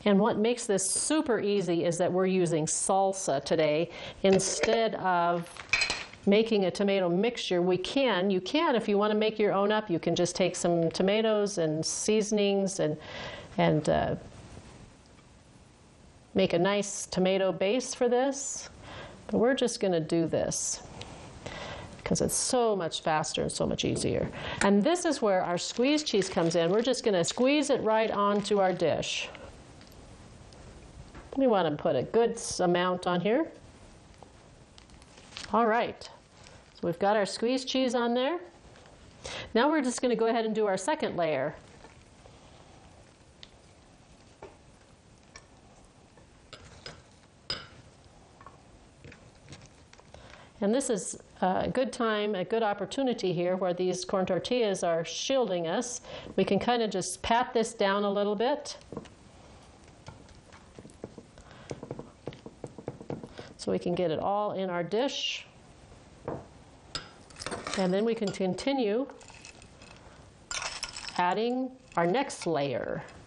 And what makes this super easy is that we're using salsa today instead of making a tomato mixture. You can, if you want to make your own up, you can just take some tomatoes and seasonings and make a nice tomato base for this. But we're just going to do this because it's so much faster and so much easier. And this is where our squeezed cheese comes in. We're just going to squeeze it right onto our dish. We want to put a good amount on here. All right, so we've got our squeezed cheese on there. Now we're just going to go ahead and do our second layer. And this is a good time, a good opportunity here where these corn tortillas are shielding us. We can kind of just pat this down a little bit. So we can get it all in our dish. And then we can continue adding our next layer.